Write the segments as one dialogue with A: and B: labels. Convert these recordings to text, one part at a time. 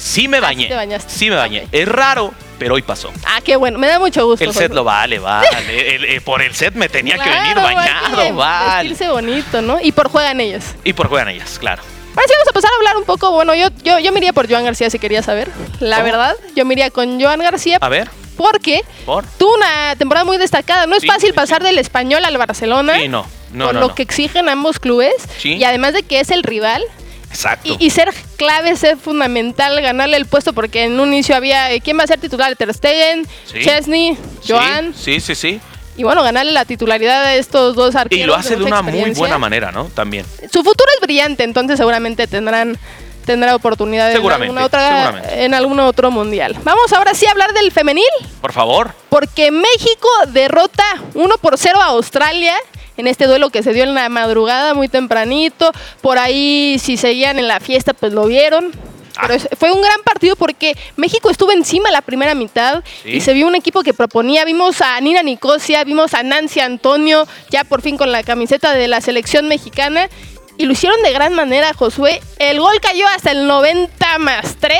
A: Sí me bañé.
B: ¿Te bañaste?
A: Sí me bañé.
B: Okay.
A: Es raro, pero hoy pasó.
B: Ah, qué bueno. Me da mucho gusto.
A: El set lo vale. Por el set me tenía que venir bañado, vale.
B: Vestirse bonito, ¿no? Y por juegan ellos.
A: Y por juegan ellas, claro.
B: Ahora sí vamos a pasar a hablar un poco. Bueno, yo me iría por Joan García si quería saber. La verdad, yo me iría con Joan García.
A: A ver.
B: Porque tuvo una temporada muy destacada. No es fácil pasar del Español al Barcelona.
A: Sí, no.
B: Por lo que exigen ambos clubes.
A: Sí.
B: Y además de que es el rival.
A: Exacto.
B: Y ser clave, ser fundamental, ganarle el puesto, porque en un inicio había ¿quién va a ser titular? Ter Stegen, Chesney, Joan.
A: Sí.
B: Y bueno, ganarle la titularidad a estos dos arqueros.
A: Y lo hace de una muy buena manera, ¿no? También.
B: Su futuro es brillante, entonces seguramente tendrá oportunidad en algún otro mundial. Vamos ahora sí a hablar del femenil.
A: Por favor.
B: Porque México derrota 1-0 a Australia en este duelo que se dio en la madrugada muy tempranito. Por ahí, si seguían en la fiesta, pues lo vieron. Pero fue un gran partido porque México estuvo encima la primera mitad y se vio un equipo que proponía. Vimos a Nina Nicosia, vimos a Nancy Antonio, ya por fin con la camiseta de la selección mexicana. Y lo hicieron de gran manera, Josué. El gol cayó hasta el 90+3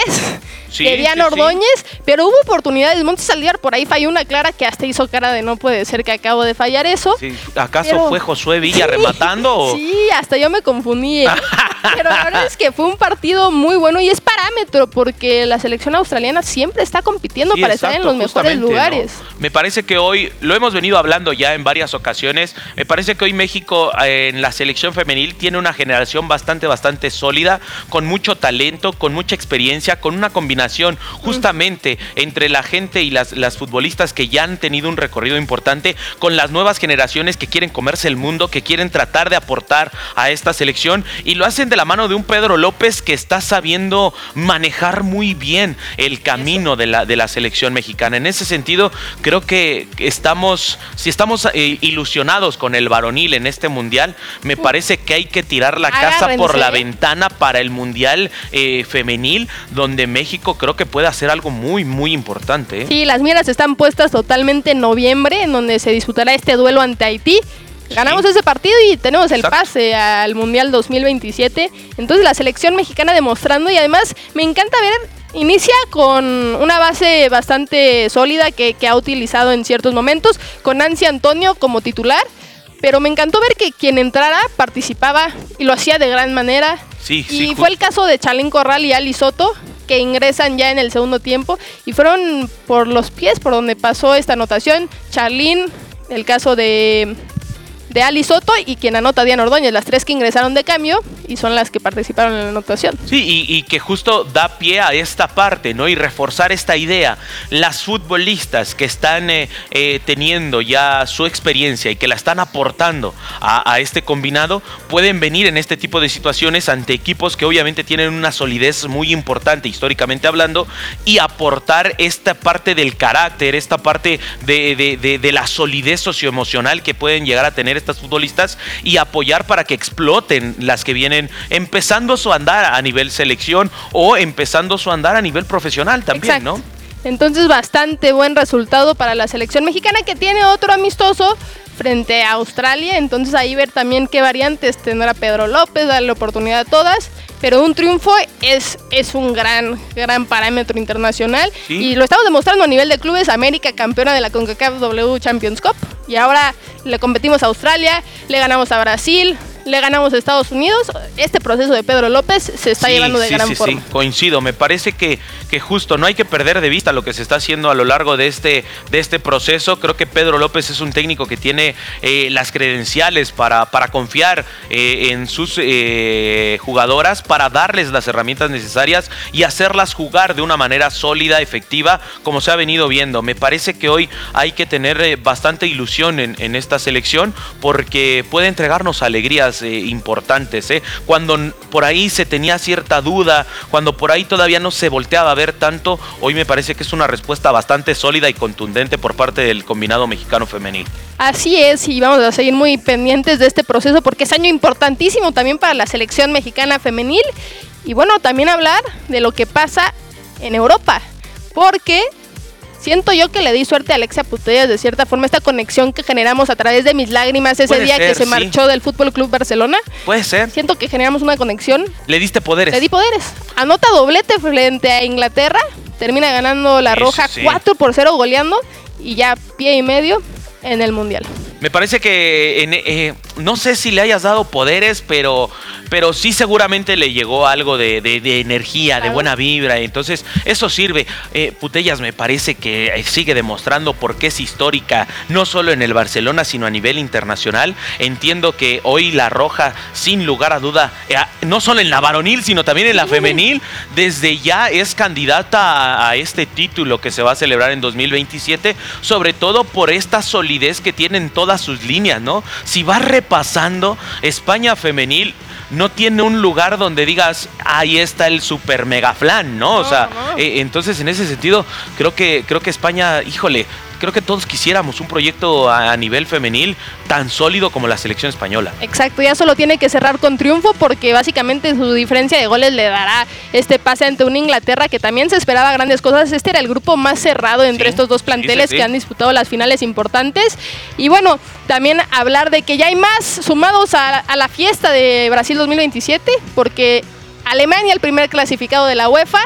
B: de Diana Ordóñez, pero hubo oportunidades. Montes Saldívar por ahí falló una clara que hasta hizo cara de no puede ser que acabo de fallar eso.
A: Sí. ¿Acaso fue Josué Villa rematando?
B: Sí, hasta yo me confundí. Pero la verdad es que fue un partido muy bueno y es parámetro porque la selección australiana siempre está compitiendo para estar en los mejores lugares.
A: ¿No? Me parece que hoy, lo hemos venido hablando ya en varias ocasiones, me parece que hoy México en la selección femenil tiene una generación bastante sólida, con mucho talento, con mucha experiencia, con una combinación justamente entre la gente y las futbolistas que ya han tenido un recorrido importante, con las nuevas generaciones que quieren comerse el mundo, que quieren tratar de aportar a esta selección, y lo hacen de la mano de un Pedro López que está sabiendo manejar muy bien el camino de la selección mexicana. En ese sentido, creo que estamos ilusionados con el varonil en este mundial, me parece que hay que tirar la casa por la ventana para el mundial femenil, donde México creo que puede hacer algo muy importante.
B: Sí, las miras están puestas totalmente en noviembre, en donde se disputará este duelo ante Haití. Ganamos ese partido y tenemos el pase al Mundial 2027. Entonces la selección mexicana demostrando, y además me encanta ver, inicia con una base bastante sólida que ha utilizado en ciertos momentos, con Nancy Antonio como titular, pero me encantó ver que quien entrara participaba y lo hacía de gran manera. Y fue el caso de Chalín Corral y Ali Soto, que ingresan ya en el segundo tiempo y fueron por los pies por donde pasó esta anotación. Chalín, el caso de Ali Soto, y quien anota Diana Ordóñez, las tres que ingresaron de cambio y son las que participaron en la anotación.
A: Sí, y que justo da pie a esta parte, ¿no? Y reforzar esta idea. Las futbolistas que están teniendo ya su experiencia y que la están aportando a este combinado, pueden venir en este tipo de situaciones ante equipos que obviamente tienen una solidez muy importante, históricamente hablando, y aportar esta parte del carácter, esta parte de la solidez socioemocional que pueden llegar a tener estas futbolistas, y apoyar para que exploten las que vienen empezando su andar a nivel selección o empezando su andar a nivel profesional también. Exacto. ¿No?
B: Entonces bastante buen resultado para la selección mexicana, que tiene otro amistoso frente a Australia. Entonces ahí ver también qué variantes tendrá Pedro López, darle oportunidad a todas. Pero un triunfo es un gran parámetro internacional. ¿Sí? Y lo estamos demostrando a nivel de clubes. América, campeona de la CONCACAF W Champions Cup. Y ahora le competimos a Australia, le ganamos a Brasil, le ganamos a Estados Unidos. Este proceso de Pedro López se está llevando de gran forma. Sí,
A: coincido. Me parece que justo no hay que perder de vista lo que se está haciendo a lo largo de este proceso. Creo que Pedro López es un técnico que tiene las credenciales para confiar en sus jugadoras, para darles las herramientas necesarias y hacerlas jugar de una manera sólida, efectiva, como se ha venido viendo. Me parece que hoy hay que tener bastante ilusión en esta selección, porque puede entregarnos alegrías importantes. Cuando por ahí se tenía cierta duda, cuando por ahí todavía no se volteaba a ver tanto, hoy me parece que es una respuesta bastante sólida y contundente por parte del combinado mexicano femenil.
B: Así es, y vamos a seguir muy pendientes de este proceso porque es año importantísimo también para la selección mexicana femenil. Y bueno, también hablar de lo que pasa en Europa, porque Siento yo que le di suerte a Alexia Putellas, de cierta forma, esta conexión que generamos a través de mis lágrimas ese día que se marchó del Fútbol Club Barcelona.
A: Puede ser.
B: Siento que generamos una conexión.
A: Le diste poderes.
B: Le di poderes. Anota doblete frente a Inglaterra, termina ganando la roja 4-0 goleando y ya pie y medio en el Mundial.
A: Me parece que no sé si le hayas dado poderes, pero sí seguramente le llegó algo de energía, claro, de buena vibra. Entonces eso sirve. Putellas me parece que sigue demostrando por qué es histórica, no solo en el Barcelona, sino a nivel internacional. Entiendo que hoy la roja, sin lugar a duda, no solo en la varonil, sino también en la femenil, desde ya es candidata a este título que se va a celebrar en 2027, sobre todo por esta solidez que tienen todas sus líneas, ¿no? Si vas repasando, España femenil no tiene un lugar donde digas, ahí está el super mega flan, ¿no? O sea, entonces en ese sentido, creo que España, híjole, creo que todos quisiéramos un proyecto a nivel femenil tan sólido como la selección española.
B: Exacto, ya solo tiene que cerrar con triunfo porque básicamente su diferencia de goles le dará este pase ante una Inglaterra que también se esperaba grandes cosas. Este era el grupo más cerrado entre estos dos planteles que han disputado las finales importantes. Y bueno, también hablar de que ya hay más sumados a la fiesta de Brasil 2027 porque Alemania, el primer clasificado de la UEFA,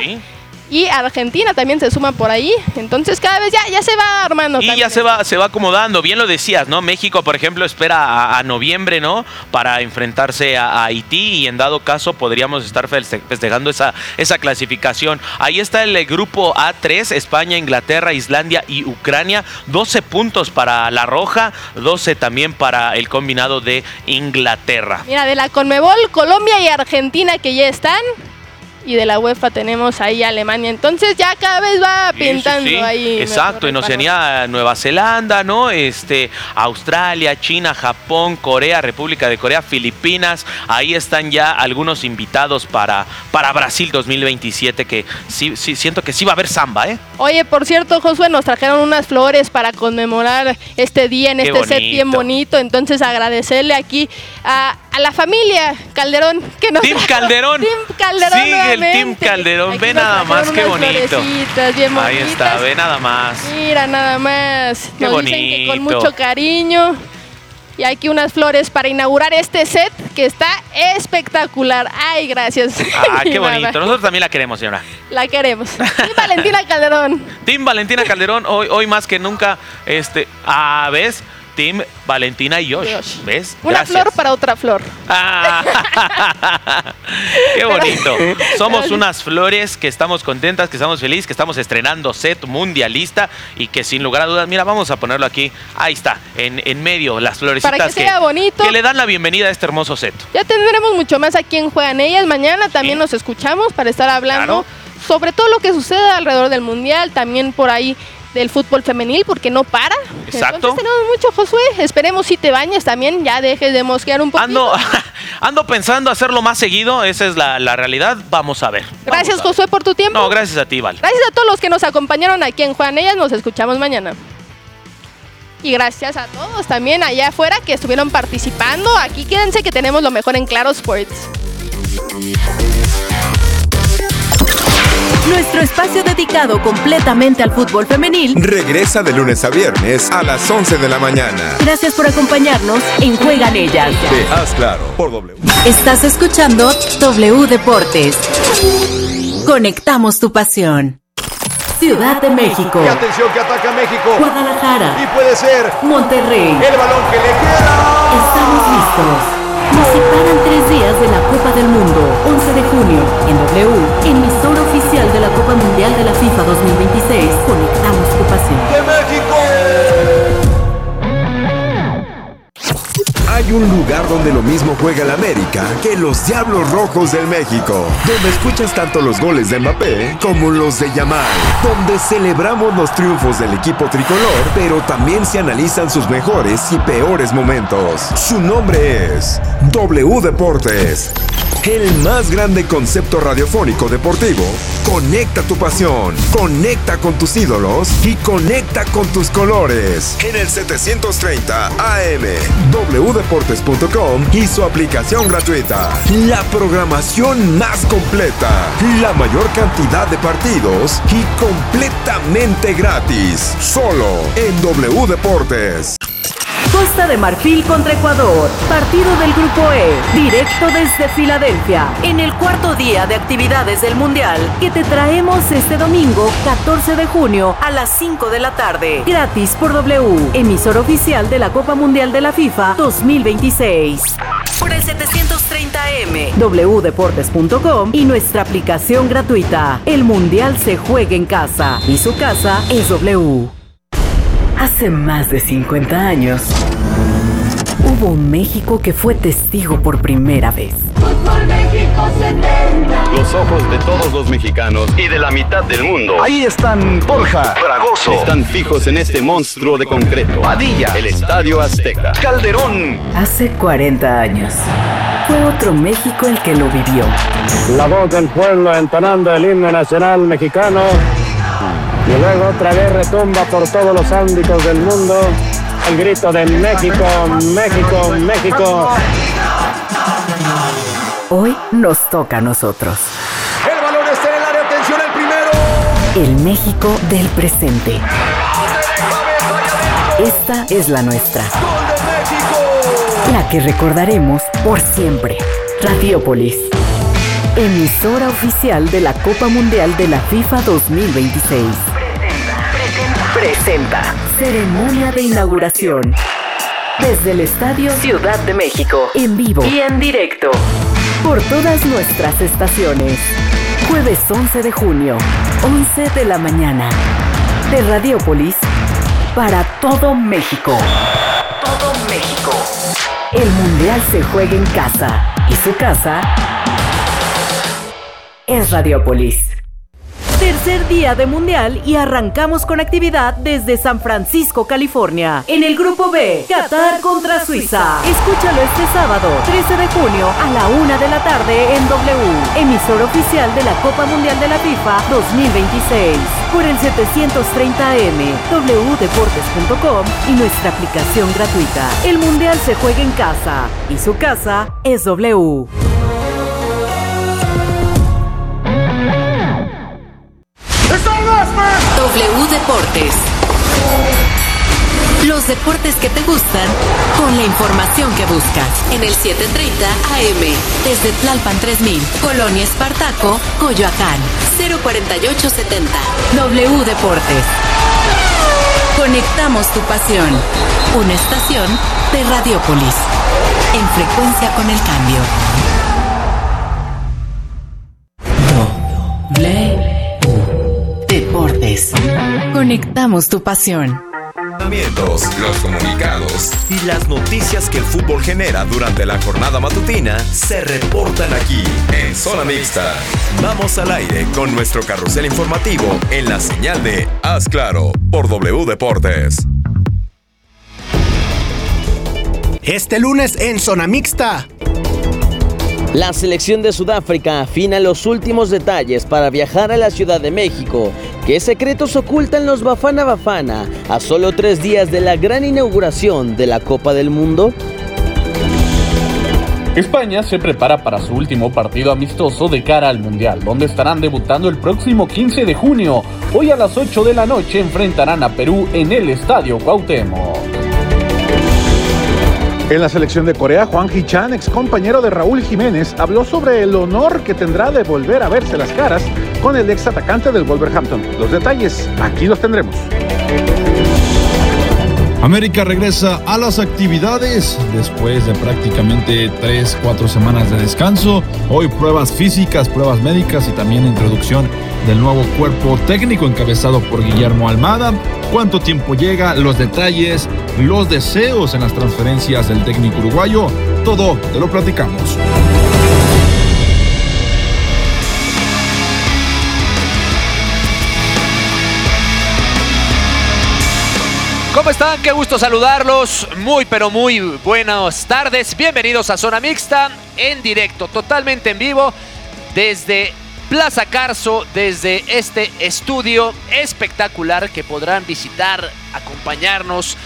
B: y Argentina también se suma por ahí. Entonces cada vez ya se va armando.
A: Y también ya se va acomodando. Bien lo decías, ¿no? México, por ejemplo, espera a noviembre, ¿no? Para enfrentarse a Haití y en dado caso podríamos estar festejando esa clasificación. Ahí está el grupo A3, España, Inglaterra, Islandia y Ucrania. 12 puntos para la roja, 12 también para el combinado de Inglaterra.
B: Mira, de la Conmebol, Colombia y Argentina que ya están. Y de la UEFA tenemos ahí a Alemania. Entonces ya cada vez va pintando ahí.
A: Exacto, en Oceanía, Nueva Zelanda, ¿no? Australia, China, Japón, Corea, República de Corea, Filipinas. Ahí están ya algunos invitados para Brasil 2027, que sí siento que sí va a haber samba, ¿eh?
B: Oye, por cierto, Josué, nos trajeron unas flores para conmemorar este día en este set bien bonito. Entonces agradecerle aquí a la familia Calderón.
A: Team Calderón.
B: Team Calderón.
A: Sí, el Team Calderón.
B: Aquí
A: ve nada más, qué bonito.
B: Bien
A: ahí está, ve nada más.
B: Mira nada más.
A: Qué
B: Nos
A: bonito.
B: dicen que con mucho cariño. Y aquí unas flores para inaugurar este set que está espectacular. Ay, gracias.
A: Qué bonito. Nosotros también la queremos, señora.
B: La queremos. Team Valentina Calderón.
A: Team Valentina Calderón, hoy más que nunca, ¿ves? Team Valentina y Josh. ¿Ves?
B: Una flor para otra flor.
A: Qué bonito. Somos unas flores que estamos contentas, que estamos felices, que estamos estrenando set mundialista y que sin lugar a dudas, mira, vamos a ponerlo aquí. Ahí está, en medio, las florecitas
B: para que sea bonito,
A: que le dan la bienvenida a este hermoso set.
B: Ya tendremos mucho más aquí en Juegan Ellas. Mañana también nos escuchamos para estar hablando sobre todo lo que sucede alrededor del Mundial, también por ahí del fútbol femenil, porque no para.
A: Exacto.
B: Entonces tenemos mucho, Josué. Esperemos si te bañes también, ya dejes de mosquear un poquito.
A: Ando pensando hacerlo más seguido, esa es la realidad. Vamos a ver.
B: Gracias, Josué, por tu tiempo.
A: No, gracias a ti, Val.
B: Gracias a todos los que nos acompañaron aquí en Juegan Ellas. Nos escuchamos mañana. Y gracias a todos también allá afuera que estuvieron participando. Aquí quédense que tenemos lo mejor en Claro Sports.
C: Nuestro espacio dedicado completamente al fútbol femenil
D: regresa de lunes a viernes a las 11 de la mañana.
C: Gracias por acompañarnos en Juegan Ellas.
D: Te haz claro por W.
C: Estás escuchando W Deportes. Conectamos tu pasión. Ciudad de México.
E: Y atención que ataca México.
C: Guadalajara.
E: Y puede ser
C: Monterrey.
E: el balón que le queda.
C: Estamos listos. Nos separan 3 días de la Copa del Mundo. 11 de junio, en W, emisora oficial de la Copa Mundial de la FIFA 2026. Conectamos tu pasión.
E: ¡De México!
D: Hay un lugar donde lo mismo juega el América que los Diablos Rojos del México, donde escuchas tanto los goles de Mbappé como los de Yamal, donde celebramos los triunfos del equipo tricolor, pero también se analizan sus mejores y peores momentos. Su nombre es W Deportes. el más grande concepto radiofónico deportivo. Conecta tu pasión, conecta con tus ídolos y conecta con tus colores. En el 730 AM, wdeportes.com y su aplicación gratuita. La programación más completa, la mayor cantidad de partidos y completamente gratis. Solo en W Deportes.
C: Costa de Marfil contra Ecuador, partido del Grupo E, directo desde Filadelfia, en el cuarto día de actividades del Mundial, que te traemos este domingo, 14 de junio, a las 5 de la tarde, gratis por W, emisor oficial de la Copa Mundial de la FIFA 2026. Por el 730M, wdeportes.com y nuestra aplicación gratuita. El Mundial se juega en casa, y su casa es W. Hace más de 50 años, hubo un México que fue testigo por primera vez.
F: Fútbol México 70.
G: Los ojos de todos los mexicanos y de la mitad del mundo.
E: Ahí están Borja,
G: Fragoso. Están fijos en este monstruo de concreto.
E: Padilla,
G: El Estadio Azteca.
E: Calderón.
C: Hace 40 años, fue otro México el que lo vivió.
H: La voz del pueblo entonando el himno nacional mexicano. Y luego otra vez retumba por todos los ámbitos del mundo el grito de México, México, México.
C: Hoy nos toca a nosotros.
E: El balón está en el área, atención al primero.
C: El México del presente. Esta es la nuestra.
E: Gol de México.
C: La que recordaremos por siempre. Radiópolis, emisora oficial de la Copa Mundial de la FIFA 2026. Presenta ceremonia de inauguración desde el Estadio Ciudad de México, en vivo y en directo por todas nuestras estaciones. Jueves 11 de junio, 11 de la mañana, de Radiópolis para todo México. Todo México. El Mundial se juega en casa y su casa es Radiópolis. Tercer día de Mundial y arrancamos con actividad desde San Francisco, California. En el Grupo B, Qatar contra Suiza. Escúchalo este sábado, 13 de junio a la 1 de la tarde en W, emisor oficial de la Copa Mundial de la FIFA 2026. Por el 730M, wdeportes.com y nuestra aplicación gratuita. El Mundial se juega en casa y su casa es W. W Deportes. Los deportes que te gustan con la información que buscas. En el 730 AM, desde Tlalpan 3000, Colonia Espartaco, Coyoacán, 04870. W Deportes. Conectamos tu pasión. Una estación de Radiópolis. En frecuencia con el cambio. Deportes. Conectamos tu pasión.
D: Los comunicados y las noticias que el fútbol genera durante la jornada matutina se reportan aquí en Zona Mixta. Vamos al aire con nuestro carrusel informativo en la señal de Haz Claro por W Deportes.
I: Este lunes en Zona Mixta.
J: La selección de Sudáfrica afina los últimos detalles para viajar a la Ciudad de México. ¿Qué secretos ocultan los Bafana Bafana a solo 3 días de la gran inauguración de la Copa del Mundo?
K: España se prepara para su último partido amistoso de cara al Mundial, donde estarán debutando el próximo 15 de junio. Hoy a las 8 de la noche enfrentarán a Perú en el Estadio Cuauhtémoc.
L: En la selección de Corea, Hwang Hee-chan, ex compañero de Raúl Jiménez, habló sobre el honor que tendrá de volver a verse las caras con el ex atacante del Wolverhampton. Los detalles, aquí los tendremos.
M: América regresa a las actividades después de prácticamente 3-4 semanas de descanso. Hoy pruebas físicas, pruebas médicas y también introducción del nuevo cuerpo técnico encabezado por Guillermo Almada. ¿Cuánto tiempo llega? Los detalles, los deseos en las transferencias del técnico uruguayo. Todo te lo platicamos.
N: ¿Cómo están? Qué gusto saludarlos. Muy, pero muy buenas tardes. Bienvenidos a Zona Mixta. en directo, totalmente en vivo, desde Plaza Carso, desde este estudio espectacular que podrán visitar, acompañarnos,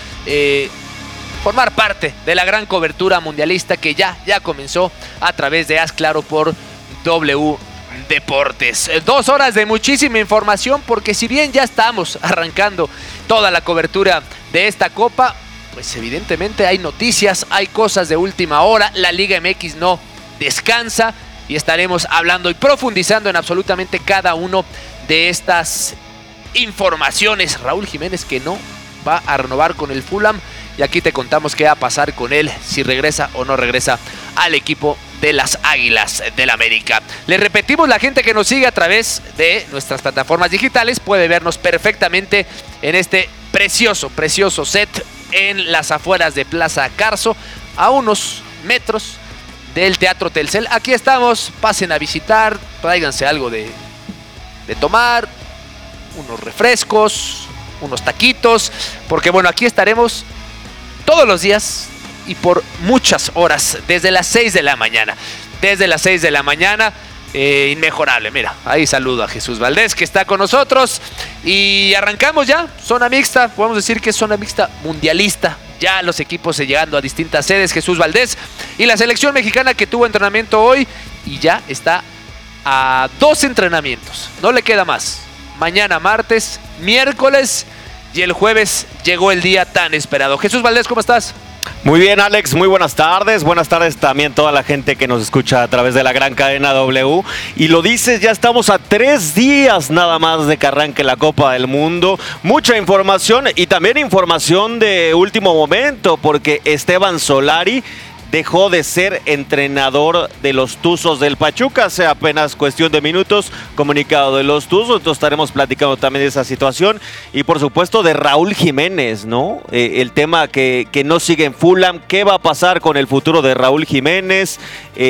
N: formar parte de la gran cobertura mundialista que ya comenzó a través de Haz Claro por W Deportes. 2 horas de muchísima información, porque si bien ya estamos arrancando toda la cobertura de esta copa, pues evidentemente hay noticias, hay cosas de última hora, la Liga MX no descansa y estaremos hablando y profundizando en absolutamente cada uno de estas informaciones. Raúl Jiménez, que no va a renovar con el Fulham, y aquí te contamos qué va a pasar con él, si regresa o no regresa al equipo de las Águilas del América. Les repetimos, la gente que nos sigue a través de nuestras plataformas digitales puede vernos perfectamente en este precioso set en las afueras de Plaza Carso, a unos metros del Teatro Telcel. Aquí estamos, pasen a visitar, tráiganse algo de tomar, unos refrescos, unos taquitos, porque bueno, aquí estaremos todos los días y por muchas horas, desde las 6 de la mañana. Desde las 6 de la mañana, inmejorable. Mira, ahí saludo a Jesús Valdés, que está con nosotros. Y arrancamos ya, zona mixta, podemos decir que es zona mixta mundialista. Ya los equipos llegando a distintas sedes, Jesús Valdés. Y la selección mexicana que tuvo entrenamiento hoy y ya está a 2 entrenamientos. No le queda más. Mañana martes, miércoles y el jueves llegó el día tan esperado. Jesús Valdés, ¿cómo estás?
O: Muy bien, Alex, muy buenas tardes. Buenas tardes también toda la gente que nos escucha a través de la gran cadena W. Y lo dices, ya estamos a 3 días nada más de que arranque la Copa del Mundo. Mucha información y también información de último momento, porque Esteban Solari dejó de ser entrenador de los Tuzos del Pachuca hace apenas cuestión de minutos, comunicado de los Tuzos. Entonces estaremos platicando también de esa situación y por supuesto de Raúl Jiménez, ¿no? El tema que no sigue en Fulham, ¿qué va a pasar con el futuro de Raúl Jiménez,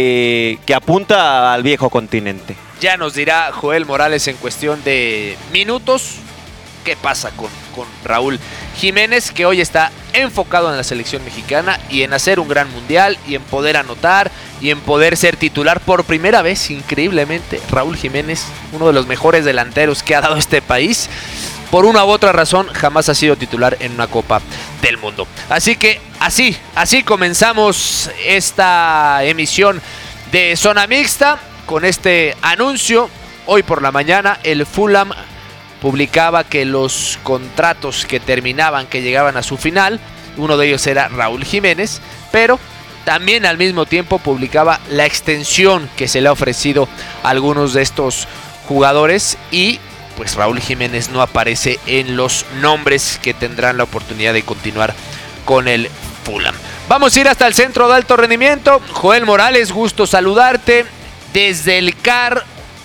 O: que apunta al viejo continente?
N: Ya nos dirá Joel Morales en cuestión de minutos qué pasa con Raúl Jiménez, que hoy está enfocado en la selección mexicana y en hacer un gran mundial y en poder anotar y en poder ser titular por primera vez, increíblemente. Raúl Jiménez, uno de los mejores delanteros que ha dado este país, por una u otra razón jamás ha sido titular en una Copa del Mundo. Así que así comenzamos esta emisión de Zona Mixta con este anuncio. Hoy por la mañana el Fulham publicaba que los contratos que terminaban, que llegaban a su final, uno de ellos era Raúl Jiménez, pero también al mismo tiempo publicaba la extensión que se le ha ofrecido a algunos de estos jugadores y pues Raúl Jiménez no aparece en los nombres que tendrán la oportunidad de continuar con el Fulham. Vamos a ir hasta el centro de alto rendimiento. Joel Morales, gusto saludarte desde el CAR.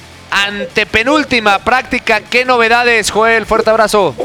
N: Antepenúltima práctica, ¿qué novedades, Joel? Fuerte abrazo.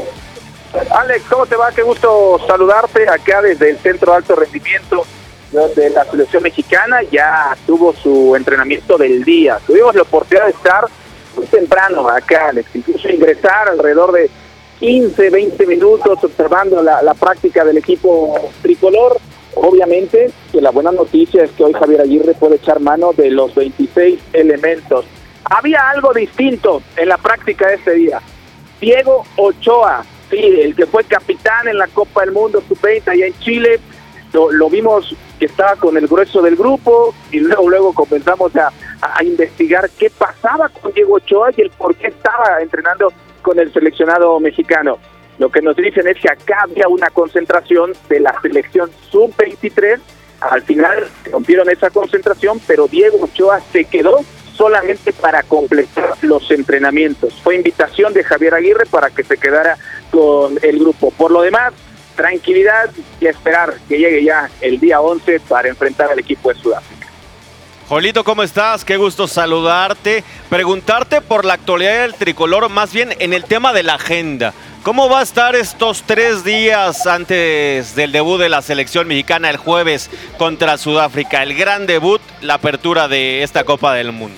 P: Alex, ¿cómo te va? Qué gusto saludarte acá desde el Centro de Alto Rendimiento de la selección mexicana. Ya tuvo su entrenamiento del día. Tuvimos la oportunidad de estar muy temprano acá, Alex, incluso ingresar alrededor de 15, 20 minutos observando la práctica del equipo tricolor. Obviamente que la buena noticia es que hoy Javier Aguirre puede echar mano de los 26 elementos. Había algo distinto en la práctica de este día. Diego Ochoa, sí, el que fue capitán en la Copa del Mundo Sub-20 allá en Chile, lo vimos que estaba con el grueso del grupo y luego comenzamos a investigar qué pasaba con Diego Ochoa y el por qué estaba entrenando con el seleccionado mexicano. Lo que nos dicen es que acá había una concentración de la selección Sub-23. Al final rompieron esa concentración, pero Diego Ochoa se quedó solamente para completar los entrenamientos. Fue invitación de Javier Aguirre para que se quedara con el grupo. Por lo demás, tranquilidad y esperar que llegue ya el día 11 para enfrentar al equipo de Sudáfrica.
O: Jolito, ¿cómo estás? Qué gusto saludarte. Preguntarte por la actualidad del tricolor, más bien en el tema de la agenda. ¿Cómo va a estar estos 3 días antes del debut de la selección mexicana el jueves contra Sudáfrica? El gran debut, la apertura de esta Copa del Mundo.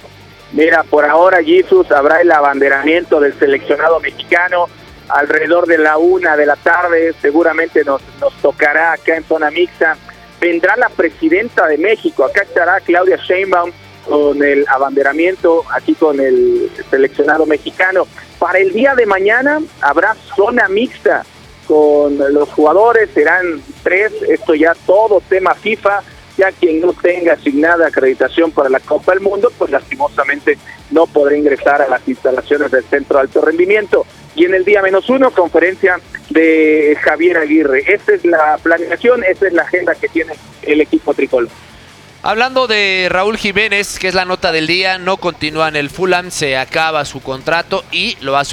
P: Mira, por ahora, Jesús, habrá el abanderamiento del seleccionado mexicano alrededor de la 1 de la tarde. Seguramente nos tocará acá en zona mixta vendrá la presidenta de México. Acá estará Claudia Sheinbaum con el abanderamiento, aquí con el seleccionado mexicano. Para el día de mañana habrá zona mixta con los jugadores, serán 3, esto ya todo tema FIFA, ya quien no tenga asignada acreditación para la Copa del Mundo, pues lastimosamente no podrá ingresar a las instalaciones del Centro de Alto Rendimiento. Y en el día -1, conferencia de Javier Aguirre. Esta es la planeación, esta es la agenda que tiene el equipo tricolor.
N: Hablando de Raúl Jiménez, que es la nota del día, no continúa en el Fulham, se acaba su contrato y lo hace